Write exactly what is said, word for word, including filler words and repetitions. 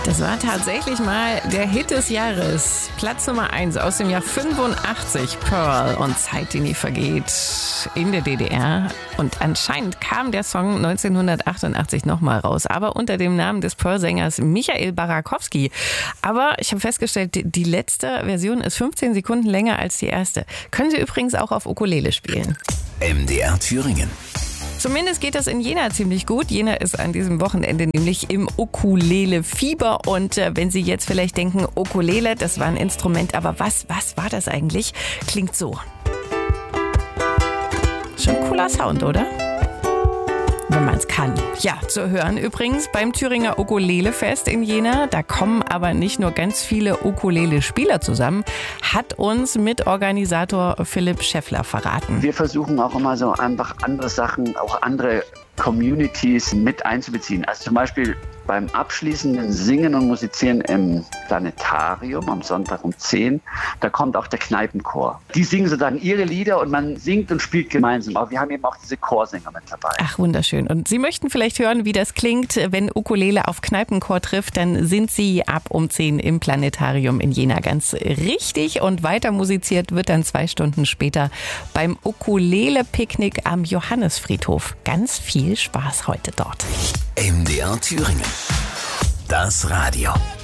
Das war tatsächlich mal der Hit des Jahres. Platz Nummer eins aus dem Jahr fünfundachtzig. Pearl und Zeit, die nie vergeht in der D D R. Und anscheinend kam der Song neunzehnhundertachtundachtzig nochmal raus. Aber unter dem Namen des Pearl-Sängers Michael Barakowski. Aber ich habe festgestellt, die letzte Version ist fünfzehn Sekunden länger als die erste. Können Sie übrigens auch auf Ukulele spielen. M D R Thüringen. Zumindest geht das in Jena ziemlich gut. Jena ist an diesem Wochenende nämlich im Ukulele-Fieber. Und äh, wenn Sie jetzt vielleicht denken, Ukulele, das war ein Instrument, aber was, was war das eigentlich? Klingt so. Schon ein cooler Sound, oder? Wenn man es kann. Ja, zu hören übrigens beim Thüringer Ukulele-Fest in Jena. Da kommen aber nicht nur ganz viele Ukulele-Spieler zusammen, hat uns Mitorganisator Philipp Schäffler verraten. Wir versuchen auch immer so einfach andere Sachen, auch andere Communities mit einzubeziehen. Also zum Beispiel beim abschließenden Singen und Musizieren im Planetarium am Sonntag um zehn, da kommt auch der Kneipenchor. Die singen sozusagen ihre Lieder und man singt und spielt gemeinsam. Aber wir haben eben auch diese Chorsänger mit dabei. Ach, wunderschön. Und Sie möchten vielleicht hören, wie das klingt, wenn Ukulele auf Kneipenchor trifft, dann sind Sie ab um zehn im Planetarium in Jena ganz richtig. Und weiter musiziert wird dann zwei Stunden später beim Ukulele-Picknick am Johannisfriedhof. Ganz viel Spaß heute dort. M D R Thüringen. Das Radio.